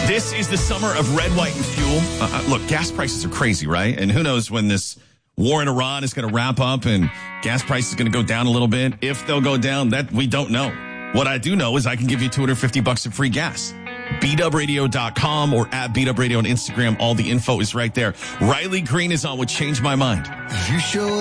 This is the summer of red, white, and fuel. Look, gas prices are crazy, right? And who knows when this war in Iran is going to wrap up and gas prices are going to go down a little bit. If they'll go down, that we don't know. What I do know is I can give you $250 of free gas. BeatUpRadio.com or at BeatUpRadio on Instagram. All the info is right there. Riley Green is on with Change My Mind. You showed